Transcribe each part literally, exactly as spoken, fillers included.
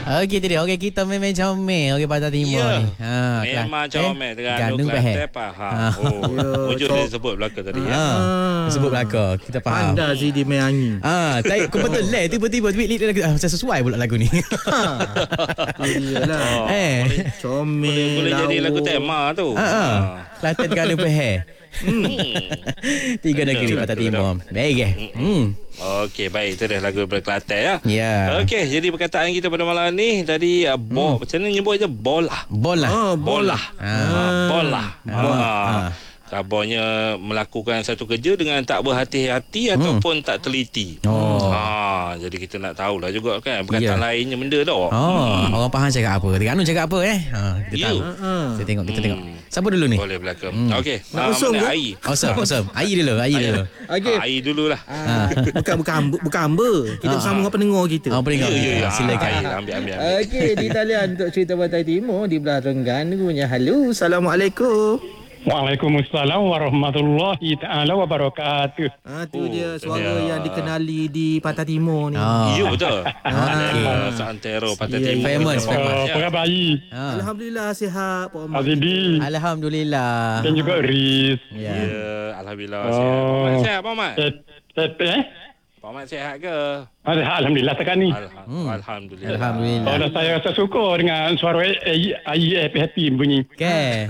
Okey tu dia. Okey kita memang comel. Okey Pantai Timur yeah. ni. Ha, memang comel Terengganu Gandung Kelantan faham. Oh, wujud dia sebut belaka tadi ya. Ha. Sebut belaka. Kita faham. Anda Zidi main angin. Ah, tapi kau betul lah tiba-tiba tweet lirik lagu. Ah, macam sesuai pula lagu ni. Iyalah. Eh. Comel. Boleh jadi lagu tema tu. Ha. Ha. Kelantan Gandung Pahal. Hmm. Tiga negeri Pantai Timur. Baik eh. Hmm. Okey, baik. Itu dah lagu daripada Kelantan ya. Ya. Okey, jadi perkataan kita pada malam ni tadi uh, bo, hmm. macam mana nyebut je bola. Bola. Oh, bola. Ah. Ah, bola. Ah. Ah. Ah. Kabarnya melakukan satu kerja dengan tak berhati-hati hmm. ataupun tak teliti. Oh. Ha, jadi kita nak tahulah juga kan perkataan yeah. lainnya benda Oh, dah. Hmm. orang faham cakap apa. Terengganu cakap apa eh? Ha, kita you. tahu. Uh-huh. Kita tengok, kita Hmm. tengok. Siapa dulu ni? Boleh belakang. Hmm. Okey. Nak Ah, usung mana? ke? Air. Awesome, awesome. Air dulu, air dulu. Okey. Ah, air dululah. Ha. Bukan bukan bukan hamba. Kita bersama dengan pendengar kita. Oh, pendengar. Ya, ya, ya. Silakan. Air, ambil, ambil, ambil. Okey, di talian untuk cerita Pantai Timur di belah Terengganu punya. Halo, Assalamualaikum. Waalaikumsalam warahmatullahi taala wabarakatuh. Ah tu Oh, dia suara dia. yang dikenali di Pantai Timur ni. Ah. Ya betul. Okey. Ah, Santero Pantai Ya, Timur. famous, Kita famous. bawa, Uh, ya. Pengabar bayi Ha. Alhamdulillah sihat Pak Omar. Azidi Alhamdulillah. dan juga Riz. Ya. Ya, alhamdulillah Oh. sihat. Pak Mat sihat, Pak Mat? Eh, eh, eh? Pak Mat sihat ke? Alhamdulillah tekan ni. Alham- Hmm. Alhamdulillah. Alhamdulillah. Oh, dan saya rasa suka dengan suara I happy happy bunyi. Okey.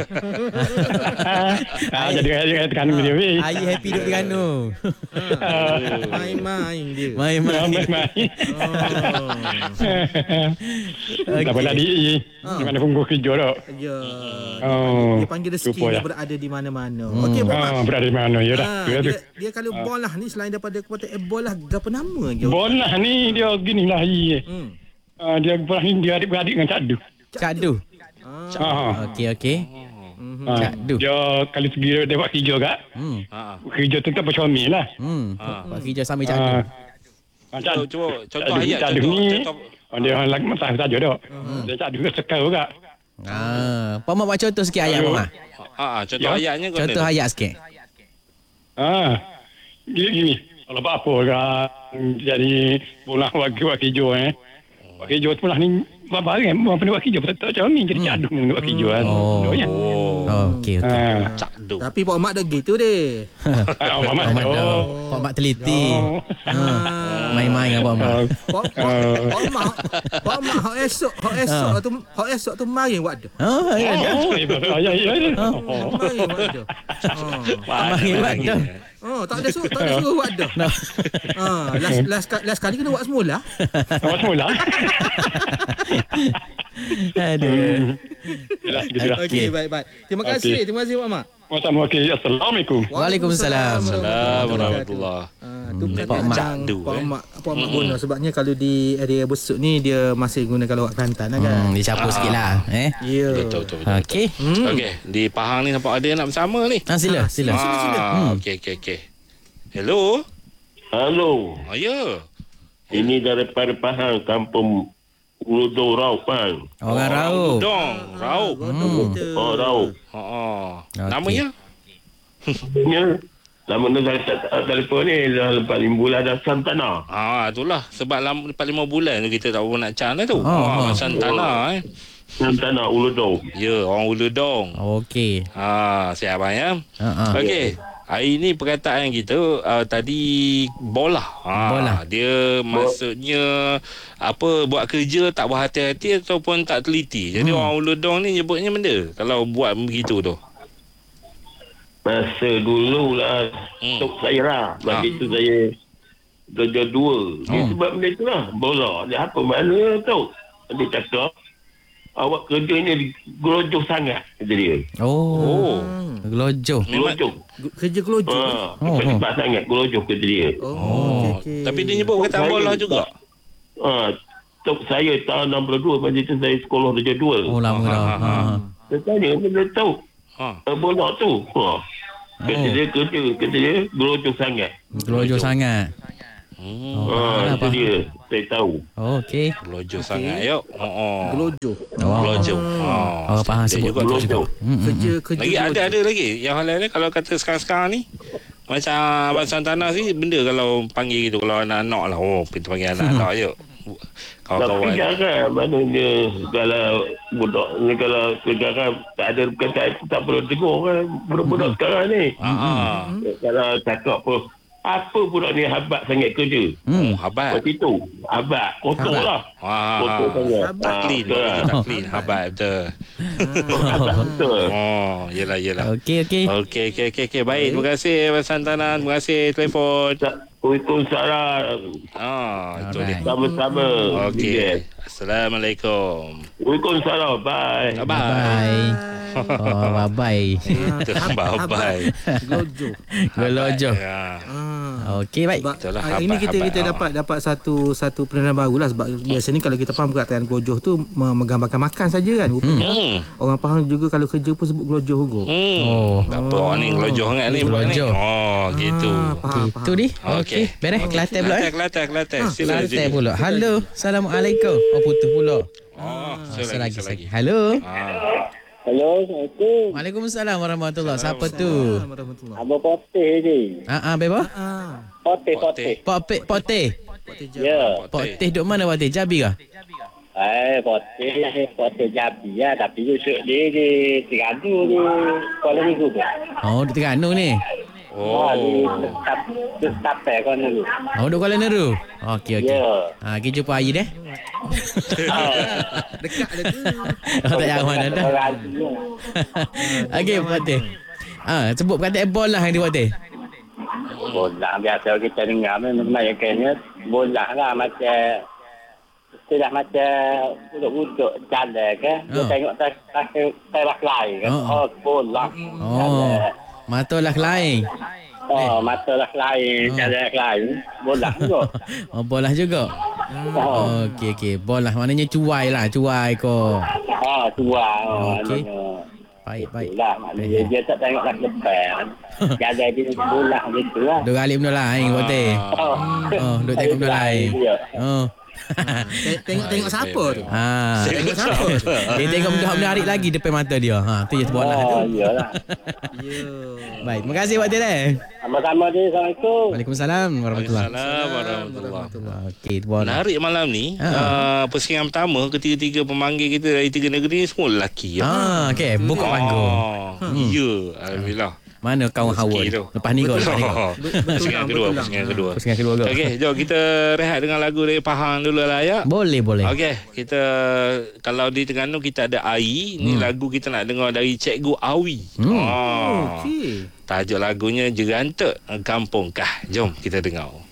Ah, jadi saya tekan dia weh. Air happy duduk Terengganu. Main-main dia. Main-main. Main-main. Okey. Tak boleh di mana pun kerja dah. Ya. Oh. Dia panggil rezeki Lupa dia lah. berada di mana-mana. Okey Pak Omar. Ah, berada di mana ya dah. Ah, Ya tu. dia, dia kalau bola ni selain daripada kekuatan eh, bola apa nama je? Bola ni dia gini lah ye. Hmm. Ah, dia berakhir dia adik-beradik dengan Cak Du. Cakdu. Ah. Okey, okey. Ah, Cak Du. dia kali segi dia buat kerja kak. Hmm. Ha. Kerja tu tak bersuami lah. Hmm. Ha. Buat kerja sambil Cakdu. Ah. Ah, Cak Cuba, cuba contoh Cak Du- ayat Cak Du contoh, ni contoh. ah, dia orang lagi masalah saja dah. Dia Cak Du sekal kak. Ah, Pak Mat buat contoh sikit ayat Pak Mat. Ha, ha, contoh Ya. ayatnya kau Contoh ayat sikit. Ah. Gini gini. Kalau apa kan jadi pulang waktu buat kerja eh. Buat kerja tu pulang ni bapa kan buat buat kerja tak tak macam ni jadi Cak Du buat kerja kan. Oh. Ya. Oh, Okey, okey. Ah. Cak Du. Tapi Pak Omar dah gitu deh. Ah, Pak Muhammad. Mat dah. Oh. Pak Mat teliti. Oh. Ha. Main-main dengan Pak Mat. Ah. Pak Pak Omar, Pak Omar hak esok, hak esok tu, hak esok tu mari buat dah. Oh, ya. Oh, ya ya ya. Oh. Mari buat dah. Ha. Main buat dah. Oh, tak ada suruh, tak ada suruh buat dah. Ha, last last last kali kena buat semula. Awak semula. Aduh. Yalah, gitu dah. Okey, baik baik. Terima kasih, Okey. terima kasih Pak Omar. Assalamualaikum. Waalaikumsalam. Assalamualaikum warahmatullahi. Ah, tu Pak perkataan Mat. yang Cakdu, Pak eh. Mak Pak Mak guna sebabnya kalau di area Besut ni dia masih gunakan lawak Kelantan lah kan. Hmm, dia capur sikit lah. Eh. Ya. Betul betul. betul. Okey. Hmm. Okey, di Pahang ni nampak ada yang nak bersama ni. Ha, sila, Ah, sila. sila, sila. Ah, Hmm. okey okey okey. Hello. Halo, Oh ya. ini daripada Pahang, kampung Uludo Raub, Pahang. Orang Raub. Dong, Raub. Hmm. Oh, Raub. Ha ah. Okey. Namanya? Ini, nama negara telefon ni dah lepas lima bulan dah Santana. Ah, itulah sebab lama lepas lima bulan tu kita tak tahu nak can lah tu. Oh, Ah, oh. Santana eh. Santana, Uludo. Ya, orang Uludong. Okey. Ah, siap abang ya. Ha ah. Okey. Hari ni perkataan kita uh, tadi bola. Ha, Bola. Dia maksudnya apa buat kerja tak berhati-hati ataupun tak teliti. Jadi Hmm. orang Uludong ni nyebutnya benda kalau buat begitu tu. Masa dulu lah, Hmm. Tok Saira. Bagi Ah. tu saya kerja dua. Dia Oh. sebab benda tu lah. Bola. Dia apa mana tau. Dia cakap, awak kerja ni gelojoh sangat. Kata dia. Oh. Oh. Gelojoh. Memang- Gelojoh. Gu- Kerja kelojo. Ha, Oh, cepat sangat gelojoh kata dia. Oh, Oh. okey okey. Tapi dia nyebut perkataan Saya bola tak- juga. Ha, Tok saya tahun enam puluh dua masa tu saya sekolah darjah dua. Oh, lama dah. Ha, ha, Ha. Saya tanya, dia tahu Ha. uh, bola tu. Ha. Kata Oh. dia kerja, kata dia gelojoh sangat. Gelojoh sangat. Hmm. Oh, Ha, kenapa? itu dia. Saya tahu. Oh, okey. Gelojoh sangat yuk. Oh. oh. Kelojo. Oh. Gelojoh. Ha. Oh, faham Dia sebut juga tu gelojoh. juga. Hmm. Kerja kerja. Lagi ada kelojo. ada lagi yang hal lain kalau kata sekarang-sekarang ni macam Abang Santana ni benda kalau panggil gitu kalau anak-anak lah oh kita panggil anak-anak yuk Tapi kawan-kawan. jangan maknanya kalau budak ni kalau sekarang tak ada perkataan itu tak perlu tegur kan budak-budak sekarang ni. Ah. Kalau cakap apa apa budak ni habat sangat kerja. Oh, habat. Lepas itu habat kotor Habat. lah. Wah. Kotor sangat. Tak clean, betul lah. tak clean, habat betul. Habat betul. Oh, yelah yelah. Okey, okey. Okey, okey, okey, okey. Baik, terima kasih Abang Santanan. Terima kasih telefon. Waalaikumsalam. Ah, itu dia. Alright. Sama-sama. Okey. Assalamualaikum. Waalaikumsalam. Bye. Bye. Bye. Oh, bye-bye. Bye-bye. Lojo. Gelojo. Ya. Ah. Okey, baik. Sebab Itulah, hari ini habat, kita habat. kita Ah. dapat dapat satu satu penerangan baru lah sebab biasanya kalau kita faham perkataan gelojoh tu me- menggambarkan makan saja kan. Rupanya Hmm. orang faham juga kalau kerja pun sebut gelojoh juga. Hmm. Oh. Tak apa orang ni ngelojoh sangat ni buat ni. Ngelojoh. Oh, gitu. Ah, faham, Okey, faham. tu ni. Okey. Okey, beres Kelantan pula eh. Kelantan, Kelantan, Kelantan. Sila Kelantan sini. pula. Halo, Assalamualaikum. Oh, putus pula. Oh, Ah, selagi, selagi, selagi. selagi. Halo. Ah. Hello, Assalamualaikum. Waalaikumsalam warahmatullahi. Siapa tu? Warahmatullahi. Abang Poteh ni. Ah, ah, beba. Ah, Poteh, Poteh. Poteh. Pok Pek Poteh. Ya. Poteh duk mana Poteh? Jabi kah? Eh, Poteh. Poteh Jabi ya. Tapi duduk di, di Terengganu ni. Kuala Lumpur tu. Oh, di Terengganu ni. Oh. Di Oh. tetap, tetap eh Kuala Lumpur. Oh, duk Kuala Neru. Okey, okey. Ya. Ah, kita jumpa Ayi deh. dekat ada tu. Oh, tak payah mana dah. Orang tu. Okey, Poteh. Ah, sebut perkataan bola yang di Poteh. Bola biasa kita dengar memang kayaknya bola lah macam istilah macam budak-budak jalan kan. Dia Oh. tengok tak tak tak lain kan. Oh. Oh, bola. Oh, matalah lain. Oh, mata lah lain, Oh. jalan lain. Bola juga. Oh, bola juga. Oh, Okey, okey. Bola maknanya cuai lah, cuai ko. oh tua. Oh, Okey. maknanya. Baik, baik. Itulah, maknanya dia tak tengok kat depan. Jalan di bola gitu lah. Duk alik benda lain Poteh. Oh, Oh, duk tengok benda lain. dia. Oh. Te- Tengok-tengok siapa tu? Ha. Tengok siapa tu? Dia tengok benda menarik lagi depan mata dia. Ha, tu je bola tu. Oh, iyalah. Ya. Baik, terima kasih Poteh deh. Sama-sama dia. Assalamualaikum. Waalaikumsalam warahmatullahi. Waalaikumsalam warahmatullahi. Okey, bola. Menarik malam ni. Ha. Uh, persingan pertama ketiga-tiga pemanggil kita dari tiga negeri ni semua lelaki. Ya. Ah, okey, buka panggung. Oh, ya, alhamdulillah. Mana kawan Hawa? Rezeki tu. Lepas ni kau, lepas ni kau. Oh, persingan kedua, betul lah. persingan kedua. Persingan kedua kau. Okey, jom kita rehat dengan lagu dari Pahang dulu lah ya. Boleh, boleh. Okey, kita kalau di Terengganu kita ada Ai, ni lagu kita nak dengar dari Cikgu Awi. Hmm. Oh. Okey. Tajuk lagunya Jerantek Kampung Kah. Jom kita dengar.